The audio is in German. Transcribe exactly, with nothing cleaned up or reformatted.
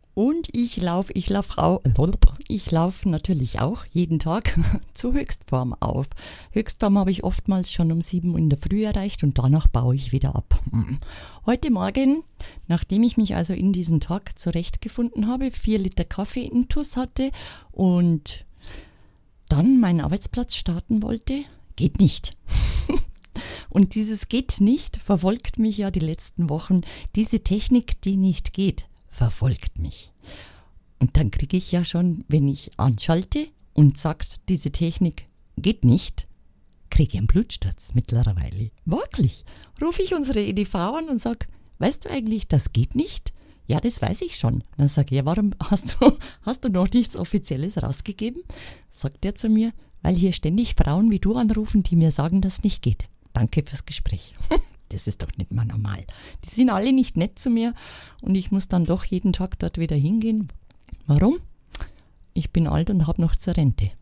Und ich laufe, ich laufe auch, ich laufe natürlich auch jeden Tag zur Höchstform auf. Höchstform habe ich oftmals schon um sieben Uhr in der Früh erreicht und danach baue ich wieder ab. Heute Morgen, nachdem ich mich also in diesen Tag zurechtgefunden habe, vier Liter Kaffee intus hatte und dann meinen Arbeitsplatz starten wollte, geht nicht. Und dieses geht nicht verfolgt mich ja die letzten Wochen. Diese Technik, die nicht geht, verfolgt mich. Und dann kriege ich ja schon, wenn ich anschalte und sagt, diese Technik geht nicht, kriege ich einen Blutsturz mittlerweile. Wirklich. Rufe ich unsere E D V an und sage, weißt du eigentlich, das geht nicht? Ja, das weiß ich schon. Dann sage ich, ja, warum hast du, hast du noch nichts Offizielles rausgegeben? Sagt er zu mir, weil hier ständig Frauen wie du anrufen, die mir sagen, dass es nicht geht. Danke fürs Gespräch. Das ist doch nicht mal normal. Die sind alle nicht nett zu mir und ich muss dann doch jeden Tag dort wieder hingehen. Warum? Ich bin alt und habe noch zur Rente.